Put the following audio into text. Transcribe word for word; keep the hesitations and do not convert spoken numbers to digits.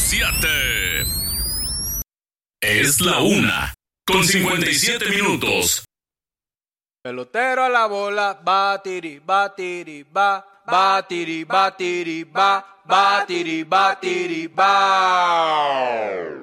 siete. Es la una, con cincuenta y siete minutos. Pelotero a la bola, batiri, batiri, ba, batiri, batiri, ba, batiri, batiri, ba.